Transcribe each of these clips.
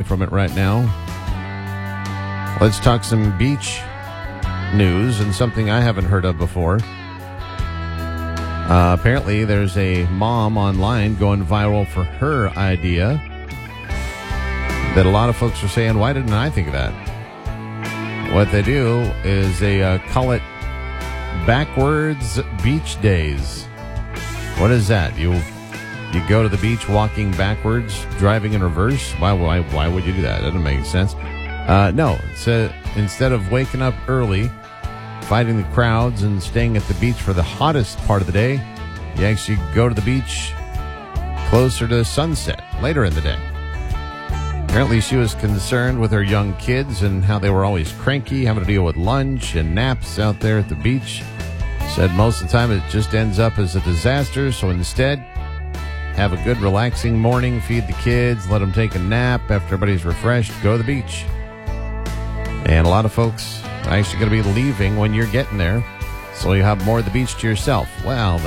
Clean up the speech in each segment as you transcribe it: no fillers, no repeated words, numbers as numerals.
from it right now. Let's talk some beach news and something I haven't heard of before. Apparently, there's a mom online going viral for her idea that a lot of folks are saying, why didn't I think of that? What they do is they call it backwards beach days. What is that? You go to the beach walking backwards, driving in reverse? Why would you do that? That doesn't make sense. No, instead of waking up early, fighting the crowds and staying at the beach for the hottest part of the day, you actually go to the beach closer to sunset, later in the day. Apparently she was concerned with her young kids and how they were always cranky, having to deal with lunch and naps out there at the beach. Said most of the time it just ends up as a disaster, so instead, have a good relaxing morning, feed the kids, let them take a nap after everybody's refreshed, go to the beach. And a lot of folks are actually going to be leaving when you're getting there, so you have more of the beach to yourself. Well,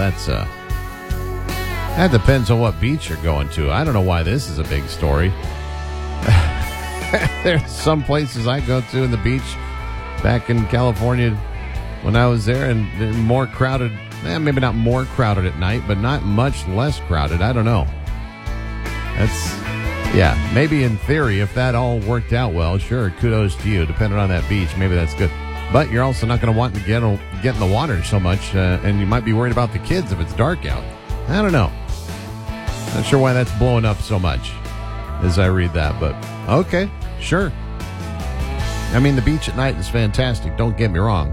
that depends on what beach you're going to. I don't know why this is a big story. There's some places I go to in the beach back in California when I was there, and they're more crowded. Maybe not more crowded at night, but not much less crowded. I don't know. Maybe in theory, if that all worked out well, sure, kudos to you. Depending on that beach, maybe that's good. But you're also not going to want to get in the water so much, and you might be worried about the kids if it's dark out. I don't know. Not sure why that's blowing up so much as I read that, but okay, sure. I mean, the beach at night is fantastic, don't get me wrong.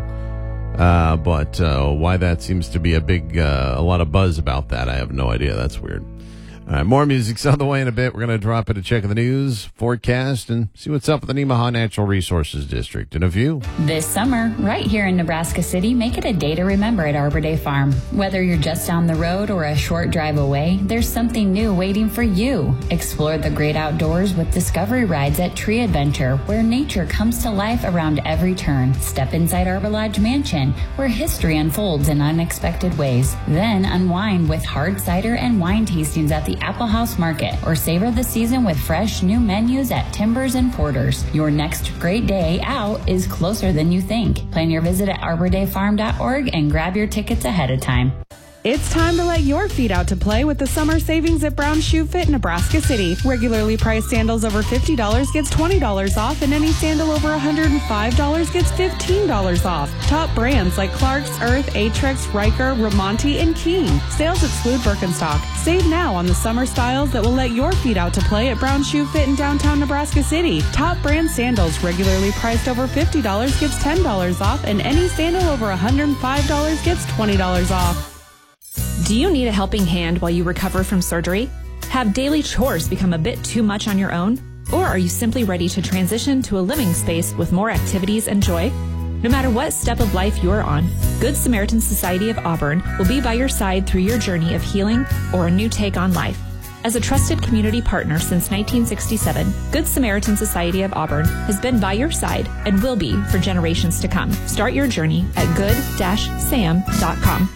But why that seems to be a lot of buzz about that, I have no idea. That's weird. All right, more music's on the way in a bit. We're going to drop in a check of the news, forecast, and see what's up with the Nemaha Natural Resources District in a few. This summer, right here in Nebraska City, make it a day to remember at Arbor Day Farm. Whether you're just down the road or a short drive away, there's something new waiting for you. Explore the great outdoors with discovery rides at Tree Adventure, where nature comes to life around every turn. Step inside Arbor Lodge Mansion, where history unfolds in unexpected ways. Then unwind with hard cider and wine tastings at the Apple House Market, or savor the season with fresh new menus at Timbers and Porters. Your next great day out is closer than you think. Plan your visit at arbordayfarm.org and grab your tickets ahead of time. It's time to let your feet out to play with the summer savings at Brown Shoe Fit, Nebraska City. Regularly priced sandals over $50 gets $20 off, and any sandal over $105 gets $15 off. Top brands like Clark's, Earth, Aetrex, Riker, Ramonti, and King. Sales exclude Birkenstock. Save now on the summer styles that will let your feet out to play at Brown Shoe Fit in downtown Nebraska City. Top brand sandals regularly priced over $50 gets $10 off, and any sandal over $105 gets $20 off. Do you need a helping hand while you recover from surgery? Have daily chores become a bit too much on your own? Or are you simply ready to transition to a living space with more activities and joy? No matter what step of life you're on, Good Samaritan Society of Auburn will be by your side through your journey of healing or a new take on life. As a trusted community partner since 1967, Good Samaritan Society of Auburn has been by your side and will be for generations to come. Start your journey at good-sam.com.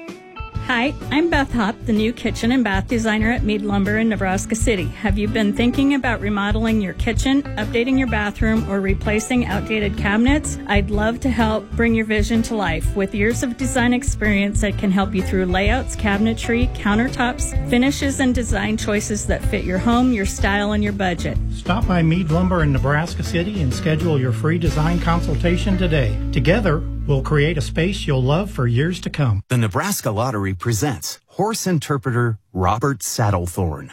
Hi, I'm Beth Hopp, the new kitchen and bath designer at Mead Lumber in Nebraska City. Have you been thinking about remodeling your kitchen, updating your bathroom, or replacing outdated cabinets? I'd love to help bring your vision to life with years of design experience that can help you through layouts, cabinetry, countertops, finishes, and design choices that fit your home, your style, and your budget. Stop by Mead Lumber in Nebraska City and schedule your free design consultation today. Together, we'll create a space you'll love for years to come. The Nebraska Lottery presents horse interpreter Robert Saddlethorn.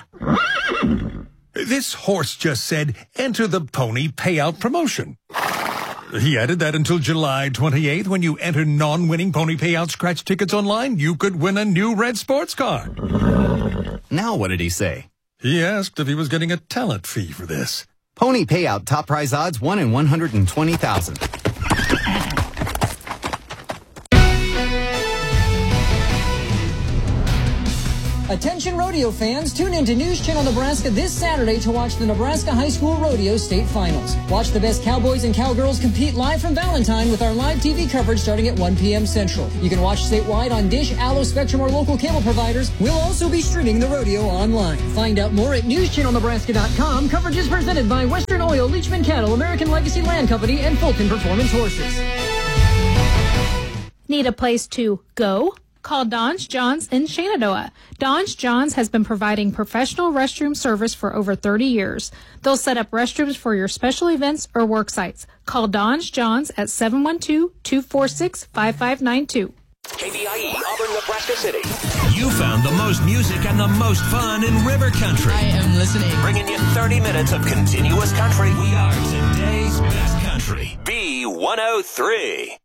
This horse just said, enter the pony payout promotion. He added that until July 28th, when you enter non-winning pony payout scratch tickets online, you could win a new red sports car. Now what did he say? He asked if he was getting a talent fee for this. Pony payout top prize odds 1 in 120,000. Attention rodeo fans, tune in to News Channel Nebraska this Saturday to watch the Nebraska High School Rodeo State Finals. Watch the best cowboys and cowgirls compete live from Valentine with our live TV coverage starting at 1 p.m. Central. You can watch statewide on Dish, Allo, Spectrum, or local cable providers. We'll also be streaming the rodeo online. Find out more at newschannelnebraska.com. Coverage is presented by Western Oil, Leachman Cattle, American Legacy Land Company, and Fulton Performance Horses. Need a place to go? Call Don's Johns in Shenandoah. Don's Johns has been providing professional restroom service for over 30 years. They'll set up restrooms for your special events or work sites. Call Don's Johns at 712-246-5592. KBIE, Auburn, Nebraska City. You found the most music and the most fun in River Country. I am listening. Bringing you 30 minutes of continuous country. We are today's best country. B103.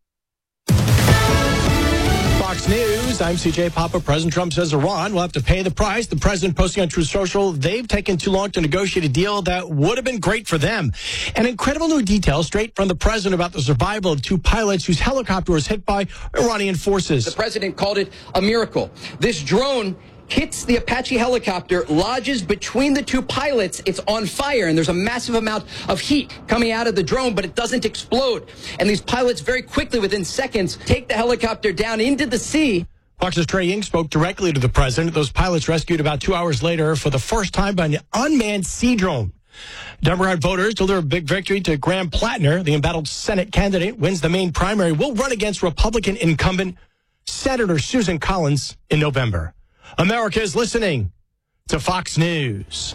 Fox News, I'm CJ Papa. President Trump says Iran will have to pay the price. The president posting on Truth Social, they've taken too long to negotiate a deal that would have been great for them. An incredible new detail straight from the president about the survival of two pilots whose helicopter was hit by Iranian forces. The president called it a miracle. This drone hits the Apache helicopter, lodges between the two pilots. It's on fire, and there's a massive amount of heat coming out of the drone, but it doesn't explode. And these pilots very quickly, within seconds, take the helicopter down into the sea. Fox's Trey Ying spoke directly to the president. Those pilots rescued about 2 hours later for the first time by an unmanned sea drone. Democrat voters deliver a big victory to Graham Plattner. The embattled Senate candidate wins the main primary, will run against Republican incumbent Senator Susan Collins in November. America is listening to Fox News.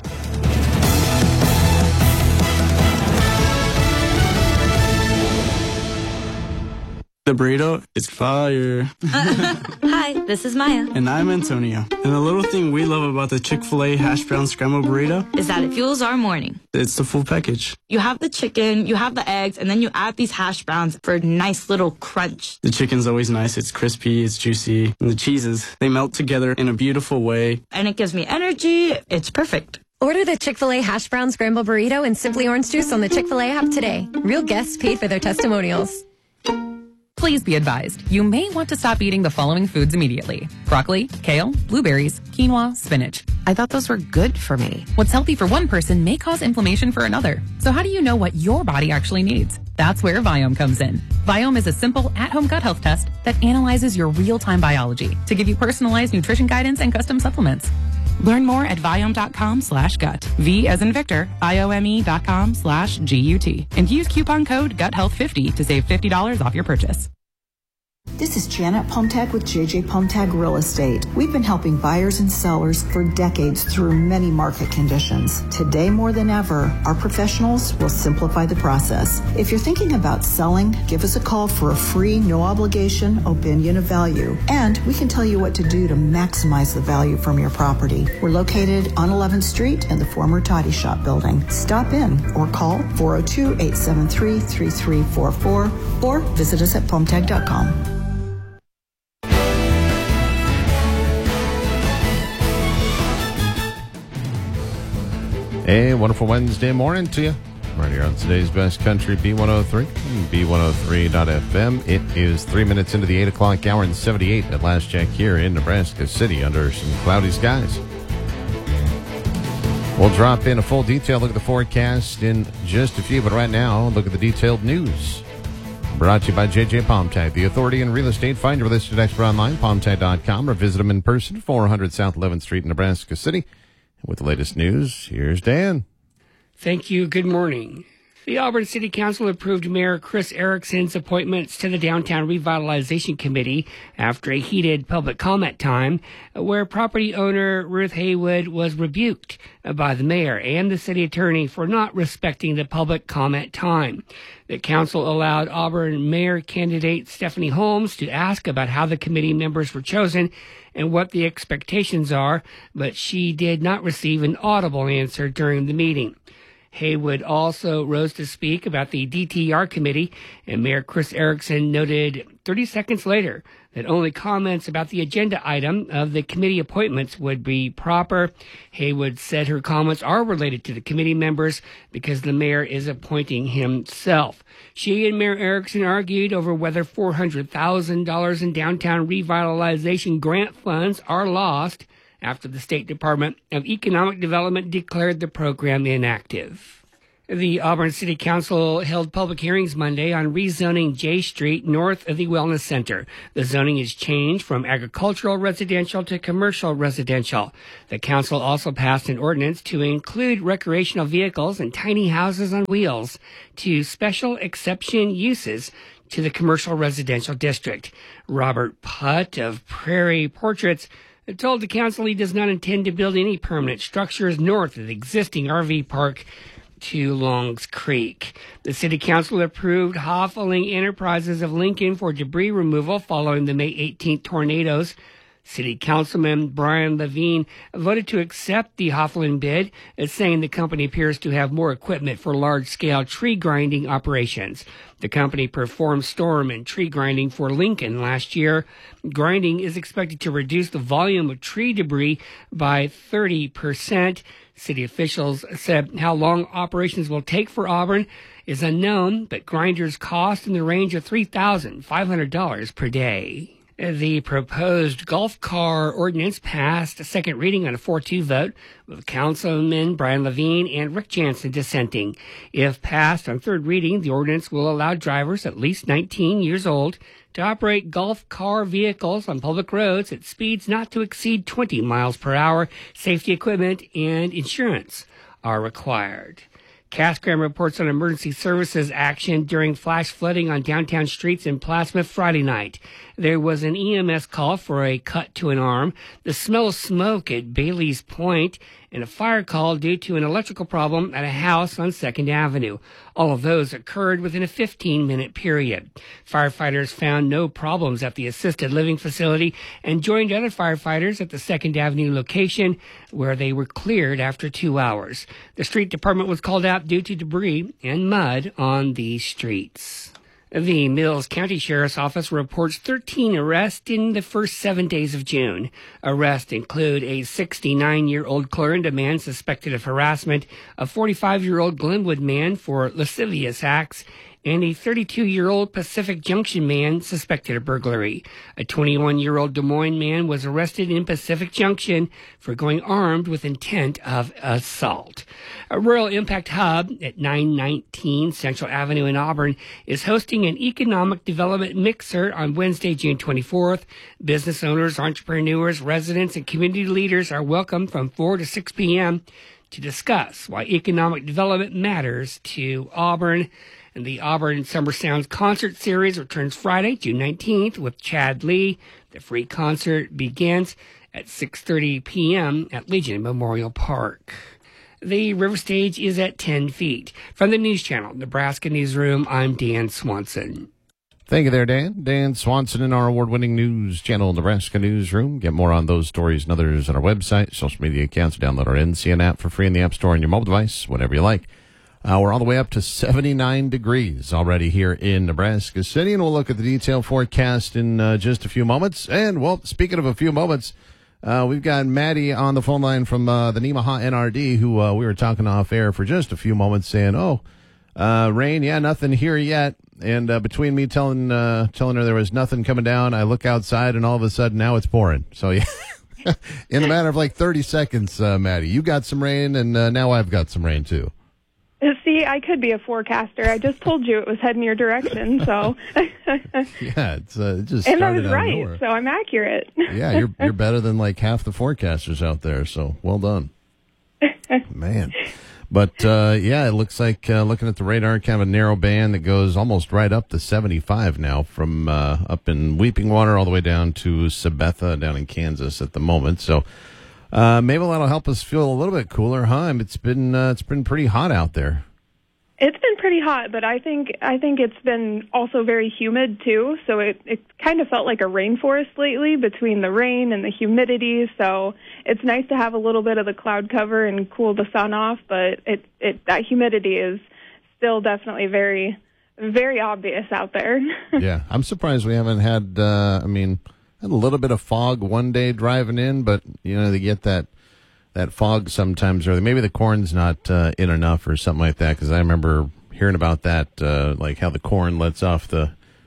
The burrito is fire. Hi, this is Maya. And I'm Antonio. And the little thing we love about the Chick-fil-A hash brown scrambled burrito is that it fuels our morning. It's the full package. You have the chicken, you have the eggs, and then you add these hash browns for a nice little crunch. The chicken's always nice. It's crispy, it's juicy. And the cheeses, they melt together in a beautiful way. And it gives me energy. It's perfect. Order the Chick-fil-A hash brown scrambled burrito and Simply Orange Juice on the Chick-fil-A app today. Real guests paid for their testimonials. Please be advised, you may want to stop eating the following foods immediately. Broccoli, kale, blueberries, quinoa, spinach. I thought those were good for me. What's healthy for one person may cause inflammation for another. So how do you know what your body actually needs? That's where Viome comes in. Viome is a simple at-home gut health test that analyzes your real-time biology to give you personalized nutrition guidance and custom supplements. Learn more at Viome.com/gut. V as in Victor, IOME.com/GUT. And use coupon code GUTHEALTH50 to save $50 off your purchase. This is Janet Pomtag with JJ Pomtag Real Estate. We've been helping buyers and sellers for decades through many market conditions. Today more than ever, our professionals will simplify the process. If you're thinking about selling, give us a call for a free, no obligation opinion of value. And we can tell you what to do to maximize the value from your property. We're located on 11th Street in the former Toddy Shop building. Stop in or call 402-873-3344 or visit us at pomtag.com. A wonderful Wednesday morning to you. Right here on today's Best Country, B103, B103.FM. It is 3 minutes into the 8 o'clock hour and 78 at last check here in Nebraska City under some cloudy skies. We'll drop in a full detail look at the forecast in just a few, but right now, look at the detailed news. Brought to you by JJ Pomtag, the authority in real estate. Find your listed expert online, pomtag.com, or visit them in person, 400 South 11th Street in Nebraska City. With the latest news, here's Dan. Thank you. Good morning. The Auburn City Council approved Mayor Chris Erickson's appointments to the Downtown Revitalization Committee after a heated public comment time where property owner Ruth Haywood was rebuked by the mayor and the city attorney for not respecting the public comment time. The council allowed Auburn mayor candidate Stephanie Holmes to ask about how the committee members were chosen and what the expectations are, but she did not receive an audible answer during the meeting. Haywood also rose to speak about the DTR committee, and Mayor Chris Erickson noted 30 seconds later that only comments about the agenda item of the committee appointments would be proper. Haywood said her comments are related to the committee members because the mayor is appointing himself. She and Mayor Erickson argued over whether $400,000 in downtown revitalization grant funds are lost after the State Department of Economic Development declared the program inactive. The Auburn City Council held public hearings Monday on rezoning J Street north of the Wellness Center. The zoning is changed from agricultural residential to commercial residential. The council also passed an ordinance to include recreational vehicles and tiny houses on wheels to special exception uses to the commercial residential district. Robert Putt of Prairie Portraits told the council he does not intend to build any permanent structures north of the existing RV park to Longs Creek. The City Council approved Hoffeling Enterprises of Lincoln for debris removal following the May 18th tornadoes. City Councilman Brian Levine voted to accept the Hoffeling bid, saying the company appears to have more equipment for large-scale tree grinding operations. The company performed storm and tree grinding for Lincoln last year. Grinding is expected to reduce the volume of tree debris by 30%. City officials said how long operations will take for Auburn is unknown, but grinders cost in the range of $3,500 per day. The proposed golf car ordinance passed a second reading on a 4-2 vote, with Councilman Brian Levine and Rick Jansen dissenting. If passed on third reading, the ordinance will allow drivers at least 19 years old to operate golf car vehicles on public roads at speeds not to exceed 20 miles per hour. Safety equipment and insurance are required. Cascram reports on emergency services action during flash flooding on downtown streets in Plasma Friday night. There was an EMS call for a cut to an arm, the smell of smoke at Bailey's Point, and a fire call due to an electrical problem at a house on 2nd Avenue. All of those occurred within a 15-minute period. Firefighters found no problems at the assisted living facility and joined other firefighters at the 2nd Avenue location, where they were cleared after 2 hours. The street department was called out due to debris and mud on the streets. The Mills County Sheriff's Office reports 13 arrests in the first 7 days of June. Arrests include a 69-year-old Clarinda man suspected of harassment, a 45-year-old Glenwood man for lascivious acts, and a 32-year-old Pacific Junction man suspected of burglary. A 21-year-old Des Moines man was arrested in Pacific Junction for going armed with intent of assault. A Rural Impact Hub at 919 Central Avenue in Auburn is hosting an economic development mixer on Wednesday, June 24th. Business owners, entrepreneurs, residents, and community leaders are welcome from 4 to 6 p.m. to discuss why economic development matters to Auburn. And the Auburn Summer Sounds Concert Series returns Friday, June 19th with Chad Lee. The free concert begins at 6:30 p.m. at Legion Memorial Park. The river stage is at 10 feet. From the News Channel, Nebraska Newsroom, I'm Dan Swanson. Thank you there, Dan. Dan Swanson in our award-winning News Channel, Nebraska Newsroom. Get more on those stories and others on our website, social media accounts. Download our NCN app for free in the App Store on your mobile device, whenever you like. We're all the way up to 79 degrees already here in Nebraska City, and we'll look at the detailed forecast in just a few moments. And, well, speaking of a few moments, we've got Maddie on the phone line from the Nemaha NRD, who we were talking off air for just a few moments, saying, rain, yeah, nothing here yet. And between me telling her there was nothing coming down, I look outside, and all of a sudden now it's pouring. So, yeah, in a matter of like 30 seconds, Maddie, you got some rain, and now I've got some rain, too. See, I could be a forecaster. I just told you it was heading your direction, so. Yeah, it just and I started was out of right, nowhere. so I'm accurate. Yeah, you're better than like half the forecasters out there, so well done. Man. But, yeah, it looks like looking at the radar, kind of a narrow band that goes almost right up to 75 now from up in Weeping Water all the way down to Sabetha down in Kansas at the moment. So maybe that'll help us feel a little bit cooler, huh? It's been pretty hot out there. It's been pretty hot, but I think it's been also very humid too. So it kind of felt like a rainforest lately between the rain and the humidity. So it's nice to have a little bit of the cloud cover and cool the sun off, but that humidity is still definitely very, very obvious out there. Yeah, I'm surprised we haven't had. Had a little bit of fog one day driving in, but they get that fog sometimes, or maybe the corn's not in enough or something like that, because I remember hearing about that, like how the corn lets off the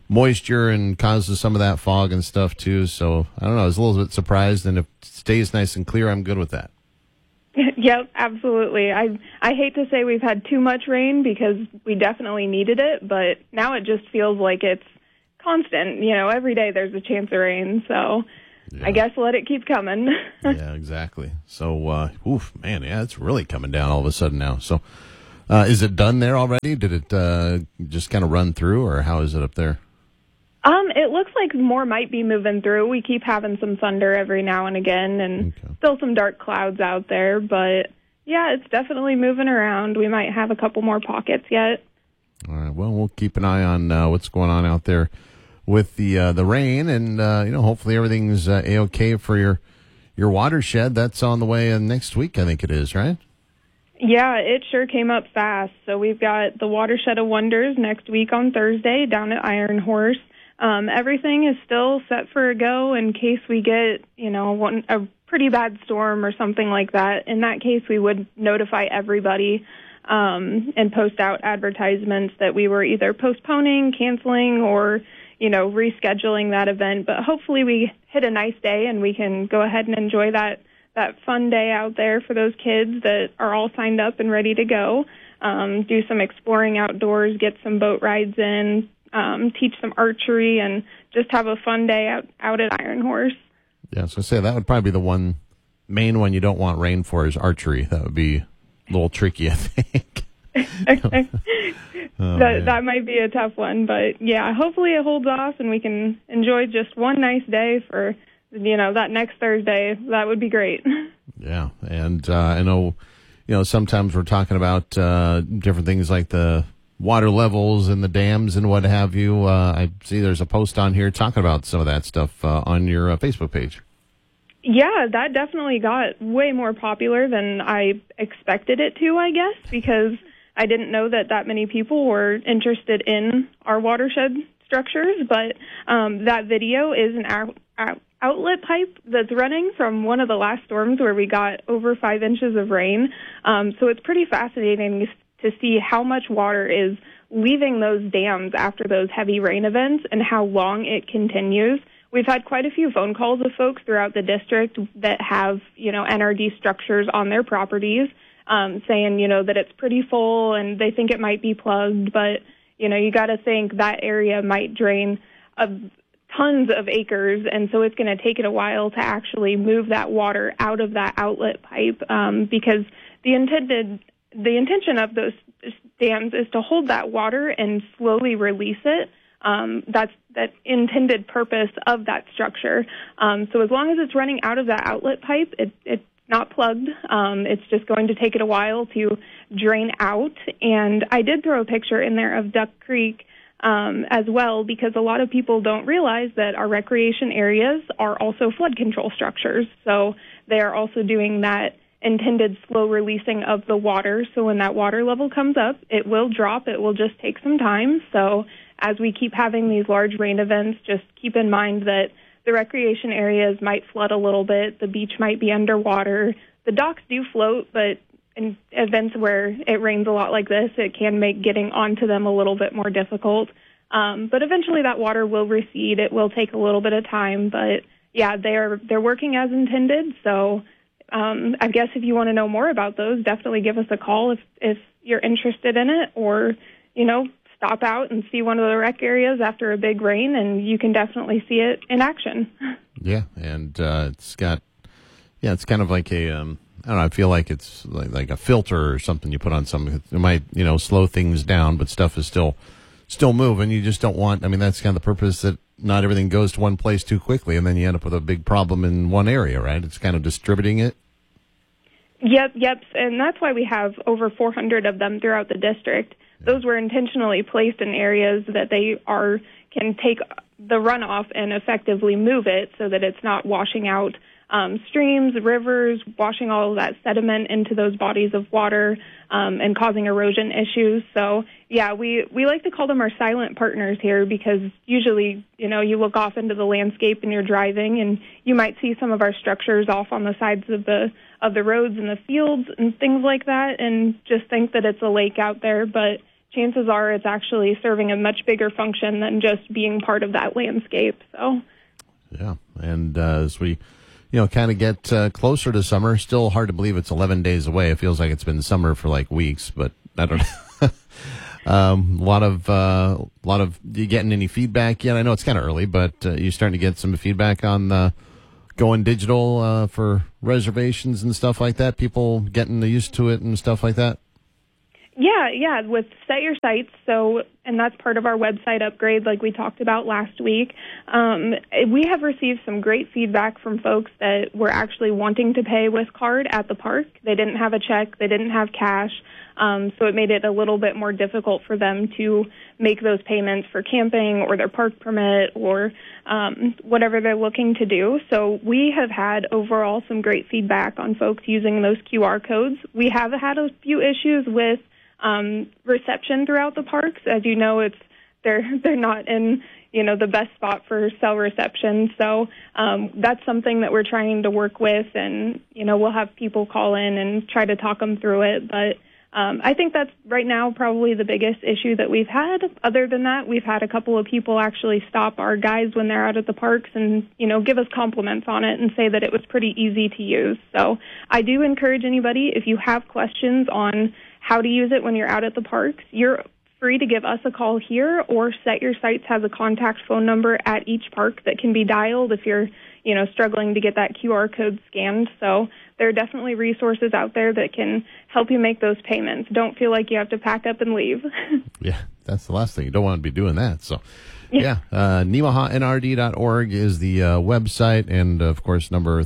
moisture and causes some of that fog and stuff too. So I don't know. I was a little bit surprised, and if it stays nice and clear, I'm good with that. Yep, absolutely. I hate to say we've had too much rain because we definitely needed it, but now it just feels like it's constant. Every day there's a chance of rain, so I guess let it keep coming. Yeah, exactly. So, man, yeah, it's really coming down all of a sudden now. So, is it done there already? Did it just kind of run through, or how is it up there? It looks like more might be moving through. We keep having some thunder every now and again, and still some dark clouds out there. But, yeah, it's definitely moving around. We might have a couple more pockets yet. All right, well, we'll keep an eye on what's going on out there with the rain, and hopefully everything's A-okay for your watershed. That's on the way next week, I think it is, right? Yeah, it sure came up fast. So we've got the Watershed of Wonders next week on Thursday down at Iron Horse. Everything is still set for a go in case we get, a pretty bad storm or something like that. In that case, we would notify everybody and post out advertisements that we were either postponing, canceling, or rescheduling that event. But hopefully we hit a nice day and we can go ahead and enjoy that fun day out there for those kids that are all signed up and ready to go. Do some exploring outdoors, get some boat rides in, teach some archery, and just have a fun day out at Iron Horse. Yeah, I was going to say, that would probably be the main one you don't want rain for is archery. That would be a little tricky, I think. That might be a tough one, but yeah, hopefully it holds off and we can enjoy just one nice day for, that next Thursday. That would be great. Yeah, and I know, sometimes we're talking about different things like the water levels and the dams and what have you. I see there's a post on here talking about some of that stuff on your Facebook page. Yeah, that definitely got way more popular than I expected it to, I guess, because I didn't know that many people were interested in our watershed structures. But that video is an outlet pipe that's running from one of the last storms where we got over 5 inches of rain. So it's pretty fascinating to see how much water is leaving those dams after those heavy rain events and how long it continues. We've had quite a few phone calls of folks throughout the district that have, NRD structures on their properties, saying, that it's pretty full and they think it might be plugged. But, you got to think that area might drain tons of acres. And so it's going to take it a while to actually move that water out of that outlet pipe, because the intention of those dams is to hold that water and slowly release it. That's that intended purpose of that structure. So as long as it's running out of that outlet pipe, it's not plugged. It's just going to take it a while to drain out. And I did throw a picture in there of Duck Creek as well, because a lot of people don't realize that our recreation areas are also flood control structures. So they are also doing that intended slow releasing of the water. So when that water level comes up, it will drop. It will just take some time. So as we keep having these large rain events, just keep in mind that the recreation areas might flood a little bit. The beach might be underwater. The docks do float, but in events where it rains a lot like this, it can make getting onto them a little bit more difficult. But eventually that water will recede. It will take a little bit of time, but yeah, they're working as intended. So I guess if you want to know more about those, definitely give us a call if you're interested in it, or, stop out and see one of the rec areas after a big rain, and you can definitely see it in action. Yeah, and it's kind of like a, I don't know, I feel like it's like a filter or something you put on something. It might, slow things down, but stuff is still moving. You just don't want, that's kind of the purpose, that not everything goes to one place too quickly, and then you end up with a big problem in one area, right? It's kind of distributing it. Yep, and that's why we have over 400 of them throughout the district. Those were intentionally placed in areas that can take the runoff and effectively move it so that it's not washing out streams, rivers, washing all of that sediment into those bodies of water and causing erosion issues. So, yeah, we like to call them our silent partners here, because usually, you look off into the landscape and you're driving and you might see some of our structures off on the sides of the roads and the fields and things like that, and just think that it's a lake out there. But chances are it's actually serving a much bigger function than just being part of that landscape. So, yeah, and as we, kind of get closer to summer, still hard to believe it's 11 days away. It feels like it's been summer for like weeks, but I don't know. A lot of you getting any feedback yet? I know it's kind of early, but you're starting to get some feedback on going digital for reservations and stuff like that. People getting used to it and stuff like that. Yeah, with Set Your Sights, and that's part of our website upgrade like we talked about last week. We have received some great feedback from folks that were actually wanting to pay with card at the park. They didn't have a check, they didn't have cash, so it made it a little bit more difficult for them to make those payments for camping or their park permit or whatever they're looking to do. So we have had overall some great feedback on folks using those QR codes. We have had a few issues with reception throughout the parks. As you know, they're not in the best spot for cell reception. So that's something that we're trying to work with, and we'll have people call in and try to talk them through it. But I think that's right now probably the biggest issue that we've had. Other than that, we've had a couple of people actually stop our guys when they're out at the parks and give us compliments on it and say that it was pretty easy to use. So I do encourage anybody, if you have questions on how to use it when you're out at the parks, you're free to give us a call here, or Set Your Sights has a contact phone number at each park that can be dialed if you're struggling to get that QR code scanned. So there are definitely resources out there that can help you make those payments. Don't feel like you have to pack up and leave. Yeah, that's the last thing. You don't want to be doing that. So, NemahaNRD.org is the website, and, of course, number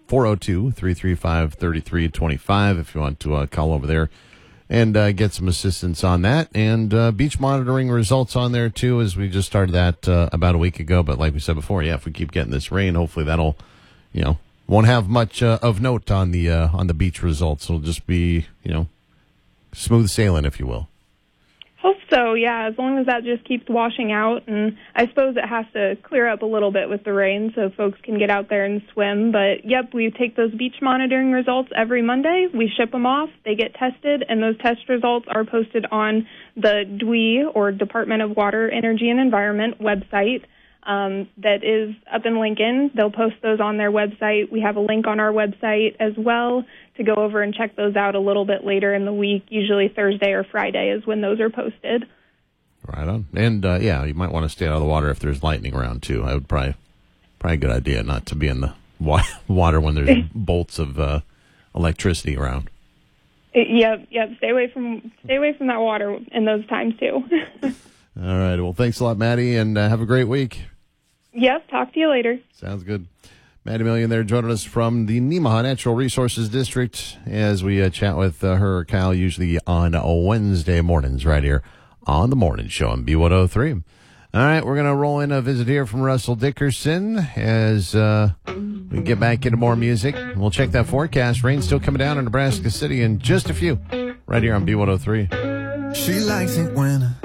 402-335-3325 if you want to call over there and get some assistance on that. And beach monitoring results on there, too, as we just started that about a week ago. But like we said before, if we keep getting this rain, hopefully that'll, won't have much of note on the beach results. It'll just be, smooth sailing, if you will. Hope so, yeah, as long as that just keeps washing out. And I suppose it has to clear up a little bit with the rain so folks can get out there and swim. But, we take those beach monitoring results every Monday. We ship them off. They get tested, and those test results are posted on the DWE, or Department of Water, Energy, and Environment website. That is up in Lincoln. They'll post those on their website. We have a link on our website as well to go over and check those out a little bit later in the week. Usually Thursday or Friday is when those are posted. Right on. And, you might want to stay out of the water if there's lightning around, too. I would probably a good idea not to be in the water when there's bolts of electricity around. Yep. Stay away from that water in those times, too. All right. Well, thanks a lot, Maddie, and have a great week. Yep. Talk to you later. Sounds good. Maddie Million there joining us from the Nemaha Natural Resources District as we chat with her or Kyle, usually on Wednesday mornings right here on The Morning Show on B103. All right, we're going to roll in a visit here from Russell Dickerson as we get back into more music. We'll check that forecast. Rain still coming down in Nebraska City in just a few right here on B103. She likes it when